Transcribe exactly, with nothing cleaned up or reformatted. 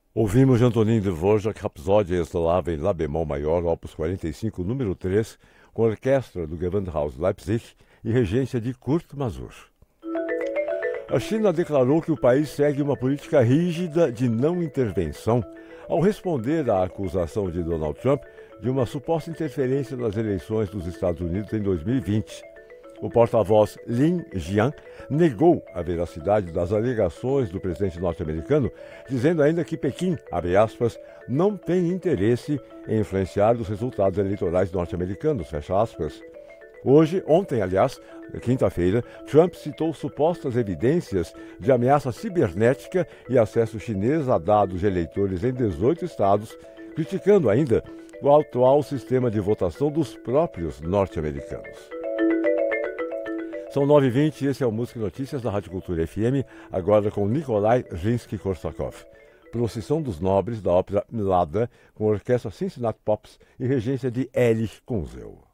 Ouvimos de Antonin Dvorak, Rapsódia Eslava em Lá bemol maior, opus quarenta e cinco, número três, com orquestra do Gewandhaus Leipzig e regência de Kurt Masur. A China declarou que o país segue uma política rígida de não intervenção ao responder à acusação de Donald Trump de uma suposta interferência nas eleições dos Estados Unidos em dois mil e vinte. O porta-voz Lin Jian negou a veracidade das alegações do presidente norte-americano, dizendo ainda que Pequim, abre aspas, não tem interesse em influenciar os resultados eleitorais norte-americanos, fecha aspas. Hoje, ontem, aliás, quinta-feira, Trump citou supostas evidências de ameaça cibernética e acesso chinês a dados de eleitores em dezoito estados, criticando ainda o atual sistema de votação dos próprios norte-americanos. São nove e vinte e esse é o Música e Notícias da Rádio Cultura F M, agora com Nikolai Rimsky-Korsakov. Procissão dos Nobres da ópera Milada, com a orquestra Cincinnati Pops e regência de Erich Kunzel.